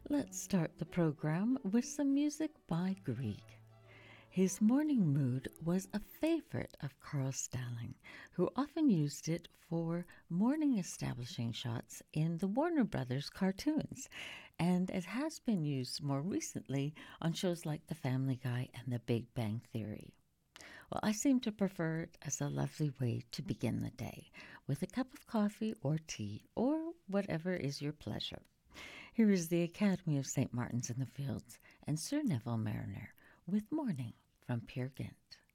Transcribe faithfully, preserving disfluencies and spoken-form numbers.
Let's start the program with some music by Grieg. His morning mood was a favorite of Carl Stalling, who often used it for morning establishing shots in the Warner Brothers cartoons, and it has been used more recently on shows like The Family Guy and The Big Bang Theory. Well, I seem to prefer it as a lovely way to begin the day, with a cup of coffee or tea, or whatever is your pleasure. Here is the Academy of Saint Martin's in the Fields and Sir Neville Mariner with Morning from Peer Gynt.